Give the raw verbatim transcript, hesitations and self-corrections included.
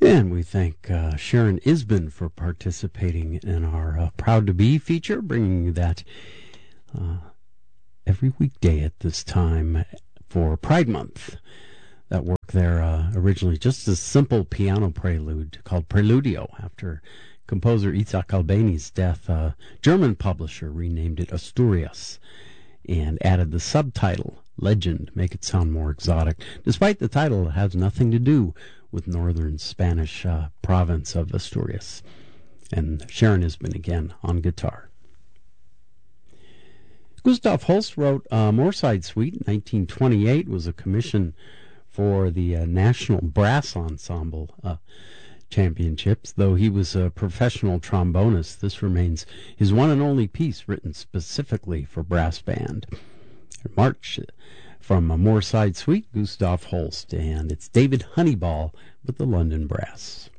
And we thank uh, Sharon Isbin for participating in our uh, Proud to Be feature, bringing you that uh, every weekday at this time for Pride Month. That work there uh, originally just a simple piano prelude called Preludio. After composer Itzhak Albeni's death, a German publisher renamed it Asturias and added the subtitle, Legend, make it sound more exotic, despite the title has nothing to do with northern Spanish uh, province of Asturias. And Sharon Isbin again on guitar. Gustav Holst wrote uh, Moorside Suite in nineteen twenty-eight, was a commission for the uh, National Brass Ensemble uh, Championships. Though he was a professional trombonist, this remains his one and only piece written specifically for brass band. March from a Moorside Suite, Gustav Holst, and it's David Honeyball with the London Brass.